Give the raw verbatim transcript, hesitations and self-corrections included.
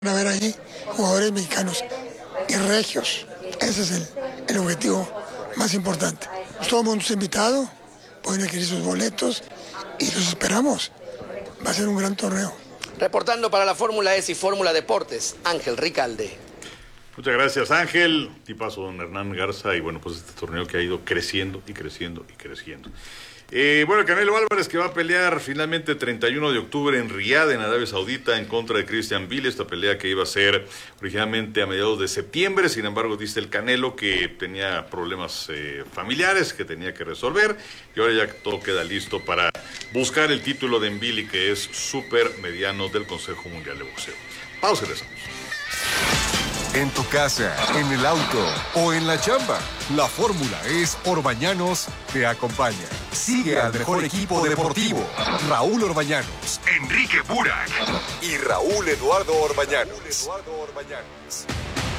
a ver ahí jugadores mexicanos y regios. Ese es el, el objetivo más importante. Todo el mundo está invitado, pueden adquirir sus boletos y los esperamos. Va a ser un gran torneo. Reportando para la Fórmula E S y Fórmula Deportes, Ángel Ricalde. Muchas gracias, Ángel. Tipazo, don Hernán Garza. Y bueno, pues este torneo que ha ido creciendo y creciendo y creciendo. Eh, bueno, Canelo Álvarez, que va a pelear finalmente el treinta y uno de octubre en Riad, en Arabia Saudita, en contra de Christian Bale. Esta pelea que iba a ser originalmente a mediados de septiembre. Sin embargo, dice el Canelo que tenía problemas eh, familiares que tenía que resolver. Y ahora ya todo queda listo para buscar el título de Bale, que es súper mediano del Consejo Mundial de Boxeo. Pausa y regresamos. En tu casa, en el auto o en la chamba, la fórmula es Orbañanos te acompaña. Sigue al mejor equipo deportivo, Raúl Orbañanos, Enrique Burak y Raúl Eduardo Orbañanos.